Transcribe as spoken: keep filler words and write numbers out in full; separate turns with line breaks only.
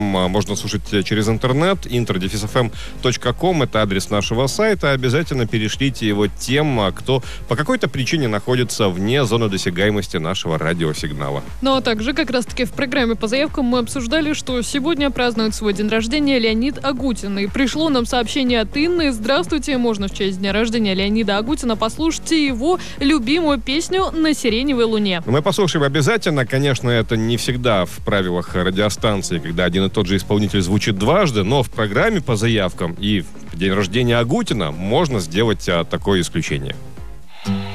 можно слушать через интернет. интер дефис эф эм точка ком — это адрес нашего сайта. Обязательно перешлите его тем, кто по какой-то причине находится вне зоны досягаемости нашего радиосигнала.
Ну а также как раз-таки в программе по заявкам мы обсуждали, что сегодня празднует свой день рождения Леонид Агутин. И пришло нам сообщение от Инны. Здравствуйте, можно в честь дня рождения Леонида Агутина послушать его любимую песню «На сиреневой луне».
Мы послушаем обязательно. Конечно, это не всегда в правилах радиостанции, когда один и тот же исполнитель звучит дважды, но в программе по заявкам и в день рождения Агутина можно сделать а, такое исключение.